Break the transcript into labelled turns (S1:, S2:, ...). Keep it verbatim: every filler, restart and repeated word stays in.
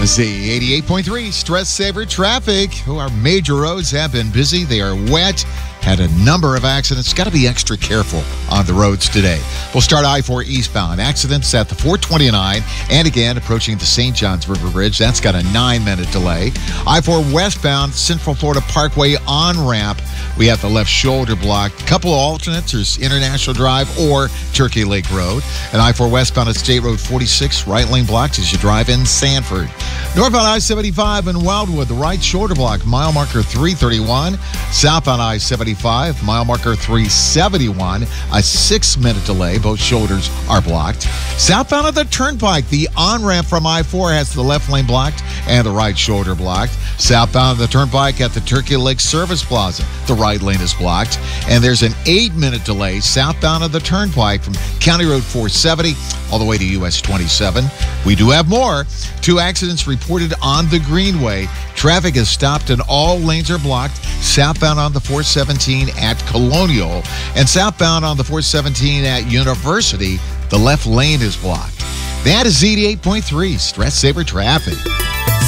S1: Z eighty-eight point three, Stress Saver Traffic. Oh, our major roads have been busy. They are wet. Had a number of accidents. Got to be extra careful on the roads today. We'll start I four eastbound. Accidents at the four twenty-nine and again approaching the Saint Johns River Bridge. That's got a nine-minute delay. I four westbound, Central Florida Parkway on-ramp. We have the left shoulder blocked. A couple of alternates. There's International Drive or Turkey Lake Road. And I four westbound at State Road forty-six, right lane blocked as you drive in Sanford. Northbound I seventy-five in Wildwood, the right shoulder block, mile marker three thirty-one. Southbound I seventy-five, mile marker three seventy-one. A six-minute delay. Both shoulders are blocked. Southbound of the Turnpike, the on-ramp from I four has the left lane blocked and the right shoulder blocked. Southbound of the Turnpike at the Turkey Lake Service Plaza, the right lane is blocked. And there's an eight-minute delay southbound of the Turnpike from County Road four seventy all the way to U S twenty-seven. We do have more. Two accidents reported on the Greenway. Traffic is stopped and all lanes are blocked. Southbound on the four seventeen at Colonial and southbound on the four seventeen at University, the left lane is blocked. That is Z eighty-eight point three, Stress Saver Traffic.